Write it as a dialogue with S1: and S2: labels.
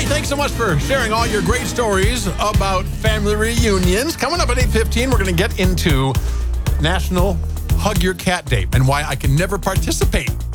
S1: thanks so much for sharing all your great stories about family reunions. Coming up at 8:15, we're going to get into National Hug Your Cat Day and why I can never participate